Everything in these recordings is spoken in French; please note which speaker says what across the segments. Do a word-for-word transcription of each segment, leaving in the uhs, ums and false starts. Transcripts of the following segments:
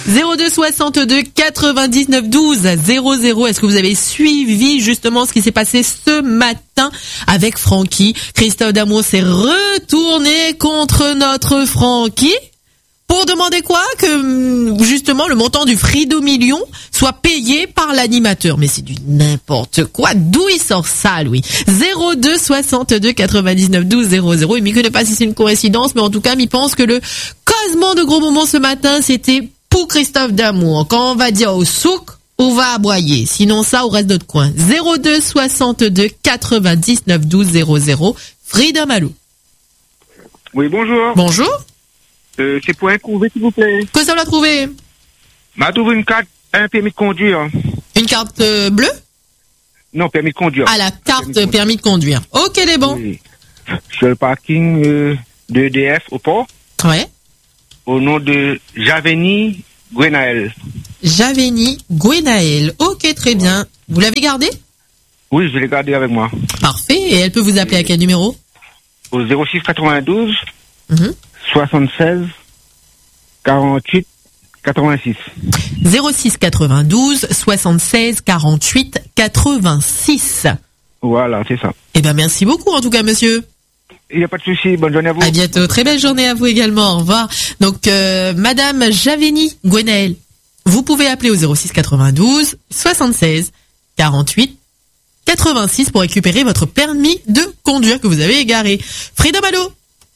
Speaker 1: zéro deux soixante-deux quatre-vingt-dix-neuf douze zéro zéro. Est-ce que vous avez suivi justement ce qui s'est passé ce matin avec Francky? Christophe D'Amour s'est retourné contre notre Francky pour demander quoi? Que justement le montant du Frido Million soit payé par l'animateur. Mais c'est du n'importe quoi. D'où il sort ça, Louis? zéro deux soixante-deux quatre-vingt-dix-neuf douze zéro zéro. Il m'y connaît pas si c'est une coïncidence, mais en tout cas, il pense que le causement de gros moments ce matin, c'était pour Christophe D'Amour. Quand on va dire au souk, on va aboyer. Sinon ça, au reste d'autres coins. zéro deux soixante-deux quatre-vingt-dix-neuf douze zéro zéro. Frida Malou.
Speaker 2: Oui, bonjour.
Speaker 1: Bonjour.
Speaker 2: Euh, c'est pour un couvé, s'il vous plaît.
Speaker 1: Que ça l'a trouvé? M'a
Speaker 2: trouvé une carte, un permis de conduire.
Speaker 1: Une carte euh, bleue?
Speaker 2: Non, permis de conduire.
Speaker 1: Ah, la carte permis de, permis de conduire. Ok, les bons. Oui.
Speaker 2: Sur le parking euh, de E D F au port.
Speaker 1: Ouais.
Speaker 2: Au nom de Javeni Gwenaël.
Speaker 1: Javeni Gwenaël. Ok, très bien. Vous l'avez gardé?
Speaker 2: Oui, je l'ai gardé avec moi.
Speaker 1: Parfait. Et elle peut vous appeler à quel numéro?
Speaker 2: Au zéro six quatre-vingt-douze
Speaker 1: mm-hmm.
Speaker 2: soixante-seize quarante-huit quatre-vingt-six.
Speaker 1: zéro six quatre-vingt-douze soixante-seize quarante-huit quatre-vingt-six.
Speaker 2: Voilà, c'est ça.
Speaker 1: Eh ben, merci beaucoup en tout cas, monsieur.
Speaker 2: Il n'y a pas de souci. Bonne journée à vous.
Speaker 1: À bientôt. Très belle journée à vous également. Au revoir. Donc, euh, Madame Javeni Gwenaël, vous pouvez appeler au zéro six quatre-vingt-douze soixante-seize quarante-huit quatre-vingt-six pour récupérer votre permis de conduire que vous avez égaré. Frida Malo.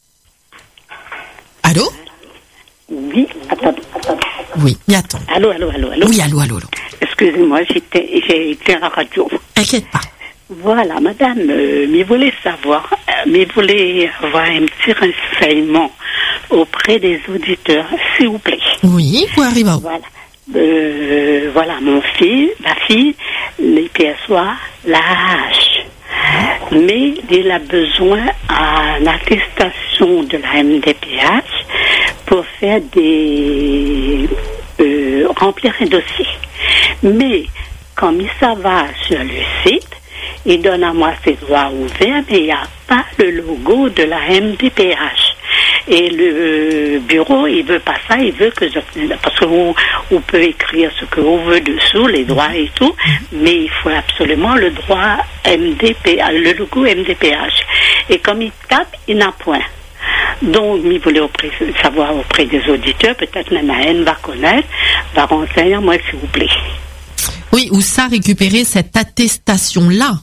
Speaker 1: Allô?
Speaker 3: Oui, attends, attends.
Speaker 1: Oui, mais attends.
Speaker 3: Allô, allô, allô, allô.
Speaker 1: Oui, allô, allô, allô.
Speaker 3: Excusez-moi, j'étais, j'ai été à la radio.
Speaker 1: Inquiète pas.
Speaker 3: Voilà, madame, euh, mais voulez savoir, euh, mais voulez avoir un petit renseignement auprès des auditeurs, s'il vous plaît.
Speaker 1: Oui, où arrive?
Speaker 3: Voilà. Euh, voilà, mon fils, ma fille, les P S O A, la hache. Mais il a besoin d'une attestation de la M D P H pour faire des... Euh, remplir un dossier. Mais, comme ça va sur le site, il donne à moi ses droits ouverts, mais il n'y a pas le logo de la M D P H. Et le bureau, il veut pas ça, il veut que je... Parce qu'on on peut écrire ce qu'on veut dessous, les droits et tout, mais il faut absolument le droit M D P H, le logo M D P H. Et comme il tape, il n'a point. Donc, il voulait auprès, savoir auprès des auditeurs, peut-être même la haine va connaître, va renseigner, moi, s'il vous plaît.
Speaker 1: Oui, où ça récupérer cette attestation-là?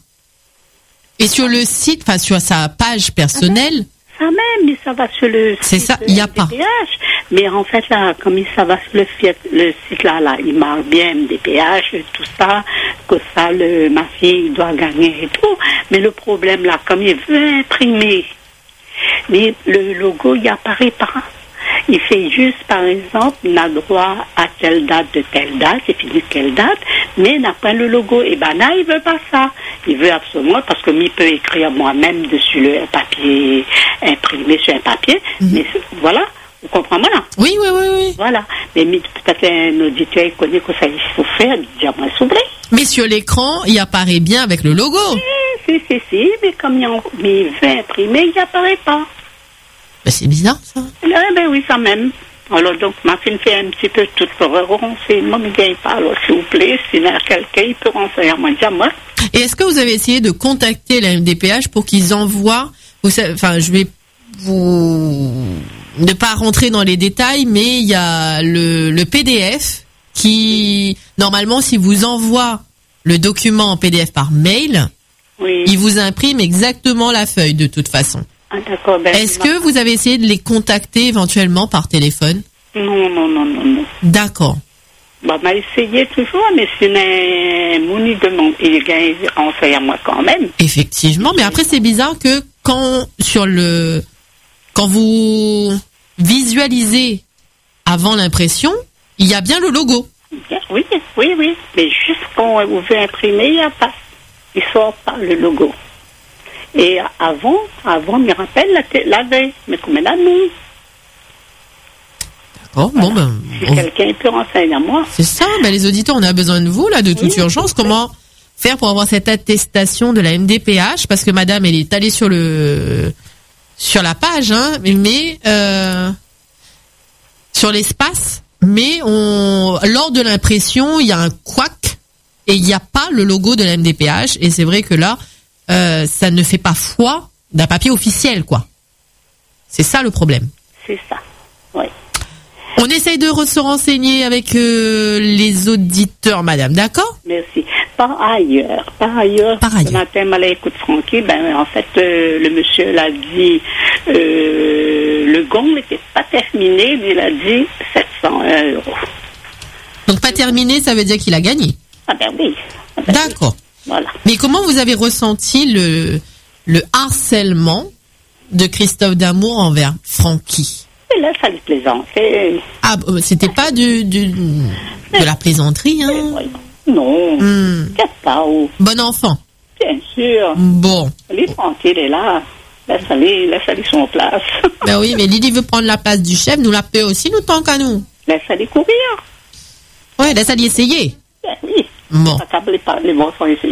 Speaker 1: Et sur le site, enfin sur sa page personnelle.
Speaker 3: Ça même, mais ça va sur le
Speaker 1: c'est
Speaker 3: site.
Speaker 1: C'est ça, il n'y a pas.
Speaker 3: Mais en fait, là, comme ça va sur le, le site là, là, il marque bien M D P H, tout ça, que ça, le, ma fille doit gagner et tout. Mais le problème là, comme il veut imprimer, mais le logo, il apparaît pas. Il fait juste, par exemple, il a droit à telle date de telle date, c'est fini telle date, mais il n'a pas le logo. Et ben là, il veut pas ça. Il veut absolument, parce que il peut écrire moi-même dessus le papier, imprimé sur un papier, mm-hmm. mais voilà, vous comprenez là?
Speaker 1: Oui, oui, oui, oui.
Speaker 3: Voilà. Mais peut-être un auditeur, il connaît que ça il faut faire, dis-moi s'il vous plaît.
Speaker 1: Mais sur l'écran, il apparaît bien avec le logo.
Speaker 3: Si, si, si, si, mais comme il, en, mais il veut imprimer, il apparaît pas.
Speaker 1: Ben c'est bizarre, ça.
Speaker 3: Eh ben oui, ça même. Alors, donc, ma fille fait un petit peu tout pour renseignement, mais il pas, alors, s'il vous plaît, s'il y a quelqu'un, il peut renseigner, moi, dis-moi.
Speaker 1: Et est-ce que vous avez essayé de contacter la M D P H pour qu'ils envoient, vous savez, enfin, je vais vous, ne pas rentrer dans les détails, mais il y a le, le P D F qui, normalement, si vous envoie le document en P D F par mail,
Speaker 3: oui.
Speaker 1: il vous imprime exactement la feuille, de toute façon.
Speaker 3: Ah, d'accord. Ben,
Speaker 1: Est-ce que vous avez essayé de les contacter éventuellement par téléphone?
Speaker 3: Non, non, non, non, non.
Speaker 1: D'accord.
Speaker 3: Bah, m'a essayé toujours, mais c'est un mouni de mon, il gagne renseigné à moi quand même.
Speaker 1: Effectivement, mais après c'est bizarre que quand sur le, quand vous visualisez avant l'impression, il y a bien le logo.
Speaker 3: Oui, oui, oui, mais juste quand vous veut imprimer, il n'y a pas, il sort pas le logo. Et avant, avant, je me rappelle la, la veille, mais combien d'années?
Speaker 1: Oh, voilà. Bon, ben.
Speaker 3: Si on... quelqu'un peut renseigner à moi.
Speaker 1: C'est ça, ben, les auditeurs, on a besoin de vous, là, de toute oui, urgence. Comment faire pour avoir cette attestation de la M D P H? Parce que madame, elle est allée sur le, sur la page, hein, mais, euh, sur l'espace, mais on, lors de l'impression, il y a un couac et il n'y a pas le logo de la M D P H. Et c'est vrai que là, euh, ça ne fait pas foi d'un papier officiel, quoi. C'est ça le problème.
Speaker 3: C'est ça, oui.
Speaker 1: On essaye de re- se renseigner avec euh, les auditeurs, madame, d'accord?
Speaker 3: Merci. Par ailleurs, par ailleurs,
Speaker 1: Par ailleurs.
Speaker 3: ce matin, à l'écoute Francky, ben, en fait, euh, le monsieur l'a dit, euh, le gong n'était pas terminé, mais il a dit sept cents euros.
Speaker 1: Donc pas terminé, ça veut dire qu'il a gagné.
Speaker 3: Ah ben oui. Ah ben
Speaker 1: D'accord.
Speaker 3: oui. Voilà.
Speaker 1: Mais comment vous avez ressenti le, le harcèlement de Christophe D'Amour envers Francky?
Speaker 3: Et là, ça lui plaisantait.
Speaker 1: Ah, euh, c'était pas du, du, de la plaisanterie, hein?
Speaker 3: Voyons. Non,
Speaker 1: Hmm.
Speaker 3: qu'est-ce pas où?
Speaker 1: Bon enfant.
Speaker 3: Bien sûr.
Speaker 1: Bon.
Speaker 3: Il est tranquille, il est là. Laisse aller, laisse aller son place.
Speaker 1: Ben oui, mais Lydie veut prendre la place du chef, nous la paie aussi, nous tant qu'à nous.
Speaker 3: Laisse aller courir.
Speaker 1: Ouais, laisse aller essayer.
Speaker 3: Ben oui.
Speaker 1: Bon.
Speaker 3: Pas câblé par les bons sont ici.